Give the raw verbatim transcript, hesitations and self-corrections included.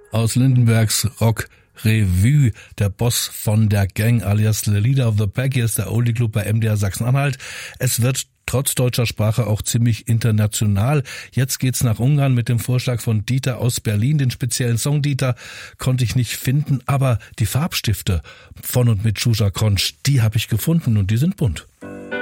aus Lindenbergs Rock Revue, der Boss von der Gang alias The Leader of the Pack. Hier ist der Oldie Club bei M D R Sachsen-Anhalt. Es wird trotz deutscher Sprache auch ziemlich international. Jetzt geht's nach Ungarn mit dem Vorschlag von Dieter aus Berlin. Den speziellen Song Dieter konnte ich nicht finden, aber die Farbstifte von und mit Zsuzsa Kronch, die habe ich gefunden und die sind bunt.